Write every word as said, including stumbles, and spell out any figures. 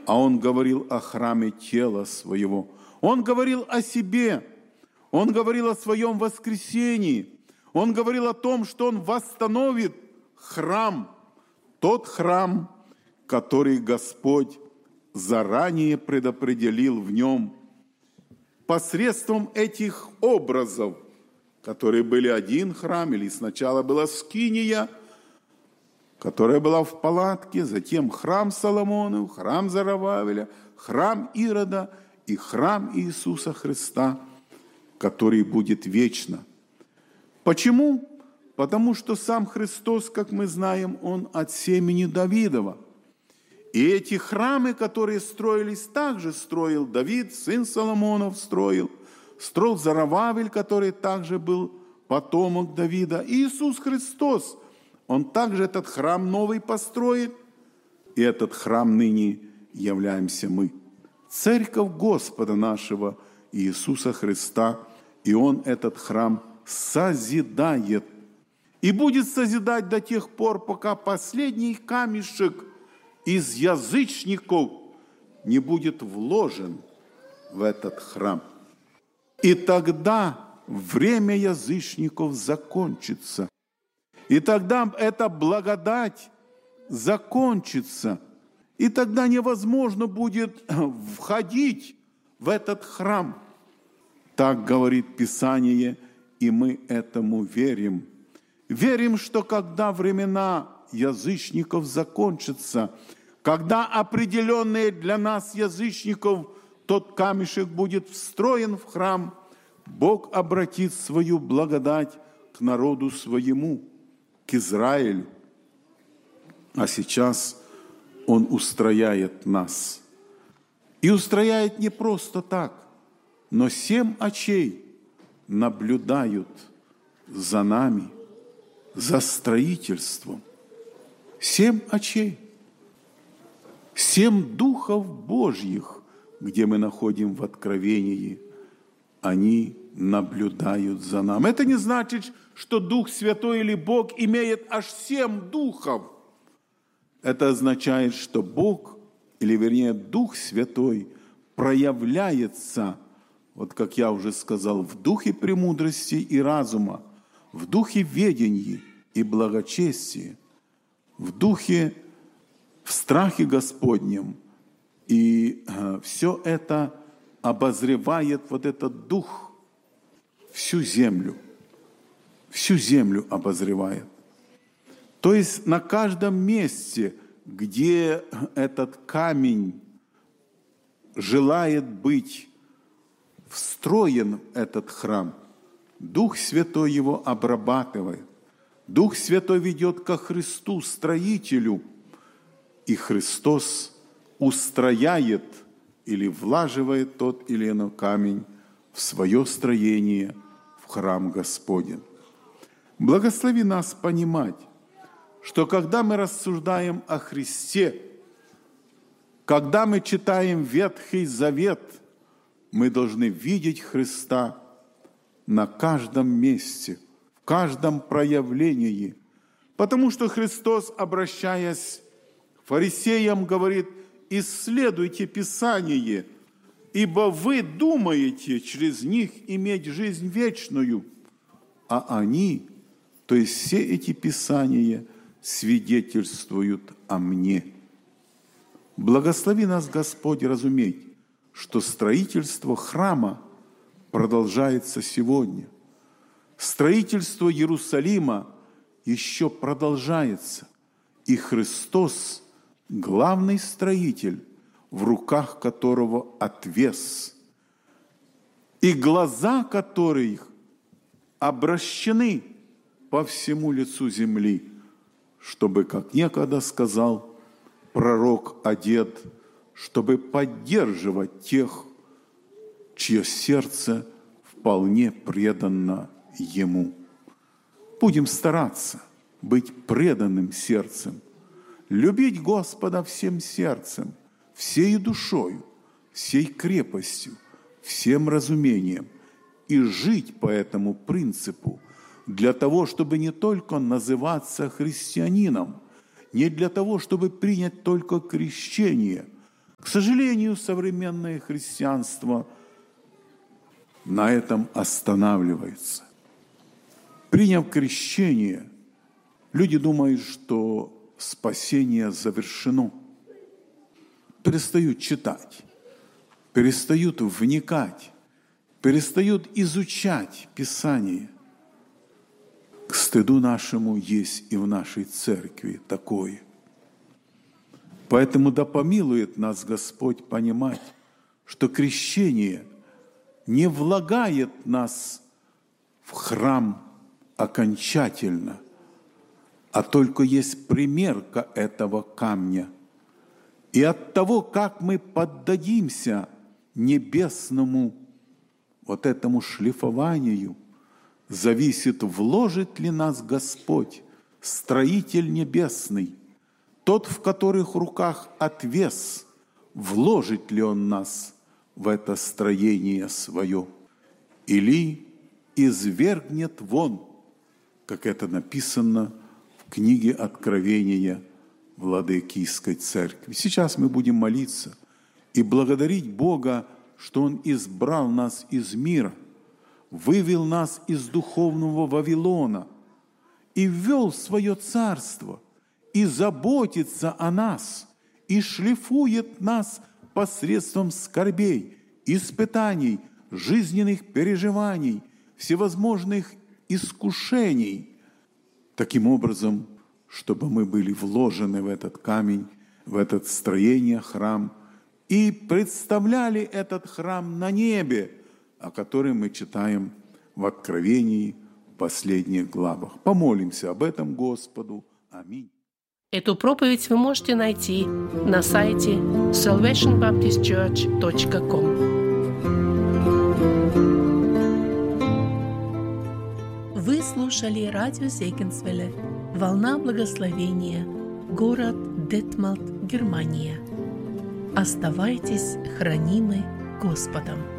а Он говорил о храме тела Своего. Он говорил о себе. Он говорил о Своем воскресении. Он говорил о том, что Он восстановит храм, тот храм, который Господь заранее предопределил в нем посредством этих образов, которые были один храм, или сначала была скиния, которая была в палатке, затем храм Соломонов, храм Зарававеля, храм Ирода и храм Иисуса Христа, который будет вечно. Почему? Потому что сам Христос, как мы знаем, Он от семени Давидова. И эти храмы, которые строились, также строил Давид, сын Соломонов строил, строил Зарававель, который также был потомок Давида. И Иисус Христос, Он также этот храм новый построит, и этот храм ныне являемся мы. Церковь Господа нашего Иисуса Христа, и Он этот храм созидает. И будет созидать до тех пор, пока последний камешек из язычников не будет вложен в этот храм. И тогда время язычников закончится. И тогда эта благодать закончится. И тогда невозможно будет входить в этот храм. Так говорит Писание, и мы этому верим. Верим, что когда времена язычников закончатся, когда определенные для нас язычников тот камешек будет встроен в храм, Бог обратит свою благодать к народу своему, к Израилю. А сейчас Он устрояет нас. И устрояет не просто так, но семь очей наблюдают за нами, за строительством. Семь очей. Семь духов Божьих, где мы находим в Откровении, они наблюдают за нами. Это не значит, что Дух Святой или Бог имеет аж семь духов. Это означает, что Бог, или вернее Дух Святой, проявляется, вот как я уже сказал, в духе премудрости и разума, в духе ведения и благочестия, в духе, в страхе Господнем. И э, все это обозревает вот этот дух, всю землю, всю землю обозревает. То есть на каждом месте, где этот камень желает быть встроен в этот храм, Дух Святой его обрабатывает. Дух Святой ведет ко Христу, строителю, и Христос устрояет или влаживает тот или иной камень в свое строение, в храм Господень. Благослови нас понимать, что когда мы рассуждаем о Христе, когда мы читаем Ветхий Завет, мы должны видеть Христа на каждом месте, в каждом проявлении. Потому что Христос, обращаясь к фарисеям, говорит: «Исследуйте Писание, ибо вы думаете через них иметь жизнь вечную, а они, то есть все эти Писания, свидетельствуют о мне». Благослови нас, Господь, разуметь, что строительство храма продолжается сегодня. Строительство Иерусалима еще продолжается. И Христос, главный строитель, в руках которого отвес, и глаза которых обращены по всему лицу земли, чтобы, как некогда сказал пророк Одед, чтобы поддерживать тех, чье сердце вполне предано Ему. Будем стараться быть преданным сердцем, любить Господа всем сердцем, всей душою, всей крепостью, всем разумением и жить по этому принципу для того, чтобы не только называться христианином, не для того, чтобы принять только крещение, К сожалению, современное христианство на этом останавливается. Приняв крещение, люди думают, что спасение завершено. Перестают читать, перестают вникать, перестают изучать Писание. К стыду нашему есть и в нашей церкви такое. Поэтому да помилует нас Господь понимать, что крещение не влагает нас в храм окончательно, а только есть примерка этого камня. И от того, как мы поддадимся небесному вот этому шлифованию, зависит, вложит ли нас Господь, строитель небесный, тот, в которых руках отвес, вложит ли Он нас в это строение свое, или извергнет вон, как это написано в книге Откровения Владыкийской Церкви. Сейчас мы будем молиться и благодарить Бога, что Он избрал нас из мира, вывел нас из духовного Вавилона и ввел в свое царство, и заботится о нас, и шлифует нас посредством скорбей, испытаний, жизненных переживаний, всевозможных искушений, таким образом, чтобы мы были вложены в этот камень, в это строение, храм, и представляли этот храм на небе, о котором мы читаем в Откровении в последних главах. Помолимся об этом Господу. Аминь. Эту проповедь вы можете найти на сайте salvation baptist church точка com. Вы слушали радио Зегенсвелле «Волна благословения», город Детмалт, Германия. Оставайтесь хранимы Господом.